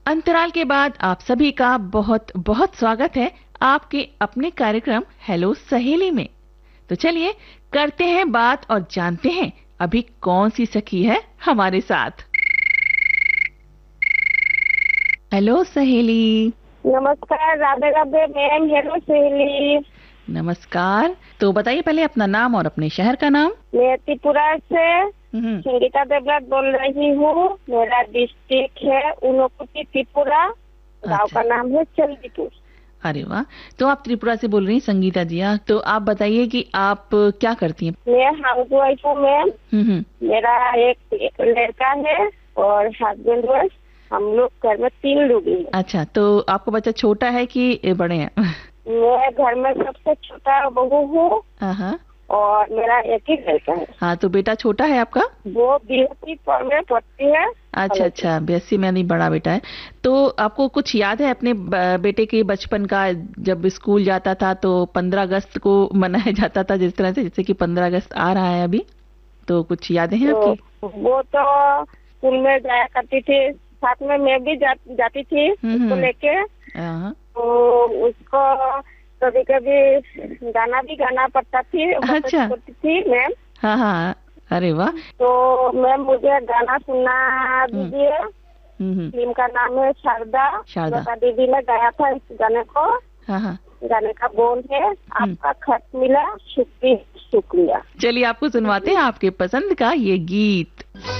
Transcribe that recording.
अंतराल के बाद आप सभी का बहुत बहुत स्वागत है आपके अपने कार्यक्रम हेलो सहेली में। तो चलिए करते हैं बात और जानते हैं अभी कौन सी सखी है हमारे साथ। हेलो सहेली। नमस्कार। राधे राधे मैम। हेलो सहेली। नमस्कार। तो बताइए पहले अपना नाम और अपने शहर का नाम। मैं त्रिपुरा से हम्म। संगीता देवराज बोल रही हूँ। मेरा डिस्ट्रिक्ट है ऊनकोटी त्रिपुरा। गांव अच्छा। का नाम है चंदीपुर। अरे वाह। तो आप त्रिपुरा से बोल रही हैं संगीता जी। तो आप बताइए कि आप क्या करती हैं। मैं हाउस वाइफ हूँ मैम। हम्म। मेरा एक लड़का है और हस्बैंड वाइफ। हम लोग घर में 3 लोग हैं। अच्छा, तो आपका बच्चा छोटा है कि बड़े हैं? मैं घर में सबसे छोटा बहू हूँ हाँ। और मेरा एक ही लड़का है। हाँ, तो बेटा छोटा है आपका? वो बीएससी में पढ़ती है। अच्छा अच्छा, बीएससी में नहीं, बड़ा बेटा है। तो आपको कुछ याद है अपने बेटे के बचपन का? जब स्कूल जाता था तो 15 अगस्त को मनाया जाता था जिस तरह से, जैसे कि 15 अगस्त आ रहा है अभी, तो कुछ यादें हैं तो आपकी? वो तो स्कूल में जाया करती थी। साथ में मैं भी जाती थी उसको लेके। हाँ। तो उसको कभी कभी गाना भी गाना पड़ता थी। अच्छा। करती थी मैम। हाँ हाँ। अरे वाह। तो मैम मुझे गाना सुना दीजिए। हम्म। फिल्म का नाम है शारदा। शारदा। लता दीदी ने गाया था इस गाने को। हाँ हाँ। गाने का बोल है आपका खत मिला शुक्रिया शुक्रिया। चलिए आपको सुनवाते हैं आपके पसंद का ये गीत।